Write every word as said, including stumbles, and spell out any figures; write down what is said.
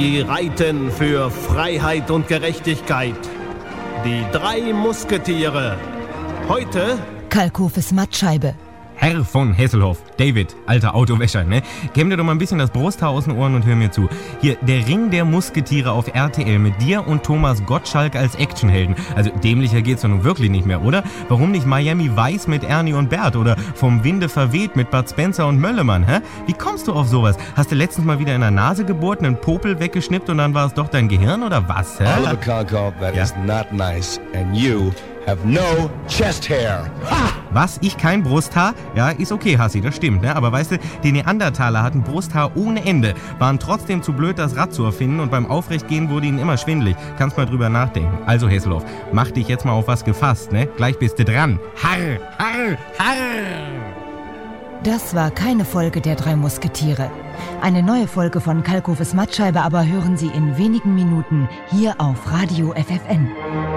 Sie reiten für Freiheit und Gerechtigkeit. Die drei Musketiere. Heute Kalkofes Mattscheibe. Herr von Hesselhoff, David, alter Autowäscher, ne? Kämm dir doch mal ein bisschen das Brusthaar aus den Ohren und hör mir zu. Hier, der Ring der Musketiere auf R T L mit dir und Thomas Gottschalk als Actionhelden. Also dämlicher geht's doch nun wirklich nicht mehr, oder? Warum nicht Miami Vice mit Ernie und Bert oder Vom Winde verweht mit Bud Spencer und Möllemann, hä? Wie kommst du auf sowas? Hast du letztens mal wieder in der Nase gebohrt, einen Popel weggeschnippt und dann war es doch dein Gehirn oder was, hä? Oliver Konkoff, that Ja. is not nice. And you have no chest hair. Ha! Was? Ich kein Brusthaar? Ja, ist okay, Hassi, das stimmt, ne? Aber weißt du, die Neandertaler hatten Brusthaar ohne Ende, waren trotzdem zu blöd, das Rad zu erfinden und beim Aufrechtgehen wurde ihnen immer schwindelig. Kannst mal drüber nachdenken. Also, Hesselhoff, mach dich jetzt mal auf was gefasst, ne? Gleich bist du dran. Harr, harr, harr! Das war keine Folge der drei Musketiere. Eine neue Folge von Kalkofes Mattscheibe aber hören Sie in wenigen Minuten hier auf Radio F F N.